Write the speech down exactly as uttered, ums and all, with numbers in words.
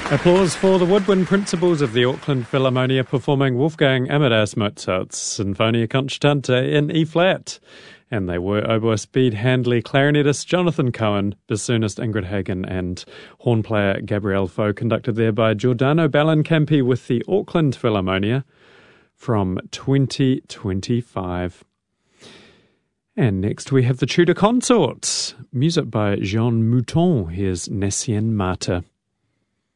Applause for the woodwind principals of the Auckland Philharmonia performing Wolfgang Amadeus Mozart's Sinfonia Concertante in E-flat. And they were oboist Bede Handley, clarinetist Jonathan Cohen, bassoonist Ingrid Hagen, and horn player Gabrielle Foe, conducted there by Giordano Bellincampi with the Auckland Philharmonia from twenty twenty-five. And next we have the Tudor Consort, music by Jean Mouton. Here's Nessienne Mater.